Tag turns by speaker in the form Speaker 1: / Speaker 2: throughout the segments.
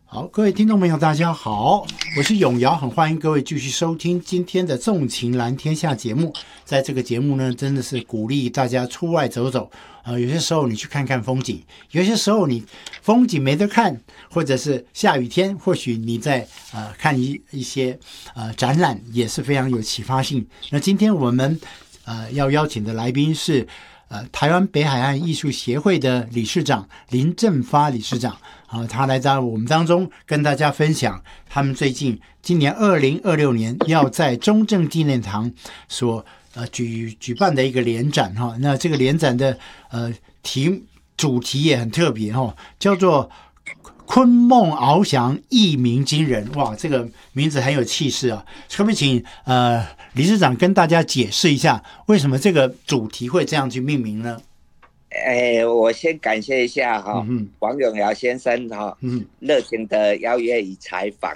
Speaker 1: 好，各位听众朋友，大家好，我是永尧，很欢迎各位继续收听今天的纵情蓝天下节目。在这个节目呢，真的是鼓励大家出外走走。有些时候你去看看风景，有些时候你风景没得看，或者是下雨天，或许你在看一些展览，也是非常有启发性。那今天我们要邀请的来宾是台湾北海岸艺术协会的理事长林正发理事长。他来到我们当中跟大家分享他们今年2026年要在中正纪念堂所举办的一个联展哈。那这个联展的主题也很特别哈，叫做昆梦翱翔，一鸣惊人。哇，这个名字很有气势啊！可不可以请理事长跟大家解释一下，为什么这个主题会这样去命名呢？
Speaker 2: 我先感谢一下王永尧先生热情的邀约与采访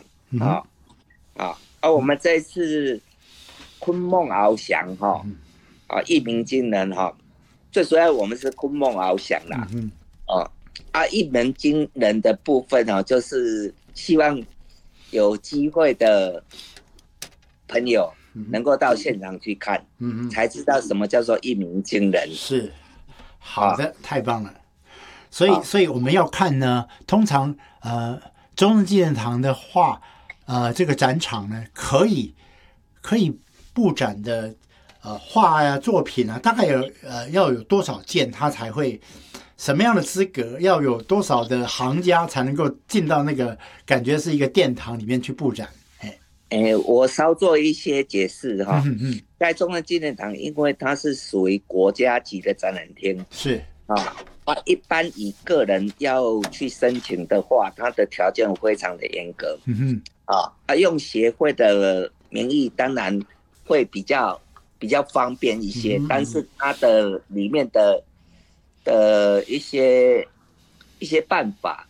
Speaker 2: 我们这一次昆梦翱翔一鸣惊人最主要我们是昆梦翱翔啦一鸣惊人的部分就是希望有机会的朋友能够到现场去看才知道什么叫做一鸣惊人。
Speaker 1: 是好的，太棒了。所以我们要看呢，通常中正纪念堂的画这个展场呢，可以布展的画呀作品啊，大概要有多少件，它才会什么样的资格，要有多少的行家才能够进到那个感觉是一个殿堂里面去布展。
Speaker 2: 我稍做一些解释在中正纪念堂，因为它是属于国家级的展览厅，
Speaker 1: 是
Speaker 2: 一般以个人要去申请的话，它的条件非常的严格用协会的名义当然会比较方便一些，但是它的里面的一些办法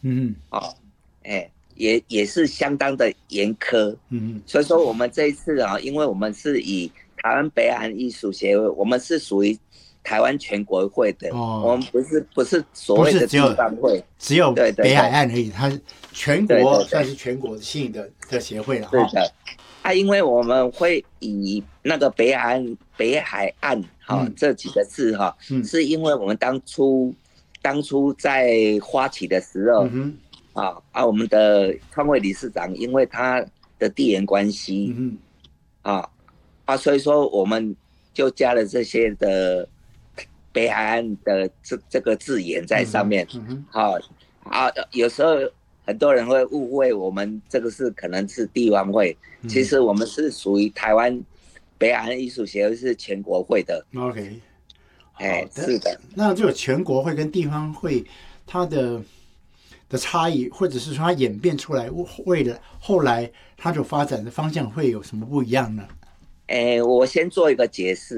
Speaker 2: 也是相当的严苛所以说我们这一次因为我们是以台湾北海岸艺术协会，我们是属于台湾全国会的我们不是所谓的地方会，
Speaker 1: 只有北海岸而已，它全国算是全国性的协会了。
Speaker 2: 对的因为我们会以那个北海岸这几个字是因为我们当初在发起的时候我们的创会理事长因为他的地缘关系所以说我们就加了这些的北海岸的这个字眼在上面有时候很多人会误会我们这个是可能是地方会其实我们是属于台湾北海岸艺术协会，是全国会的。
Speaker 1: OK
Speaker 2: 是的。
Speaker 1: 那这个全国会跟地方会它的差异，或者是说它演变出来，为了后来它所发展的方向会有什么不一样呢？
Speaker 2: 我先做一个解释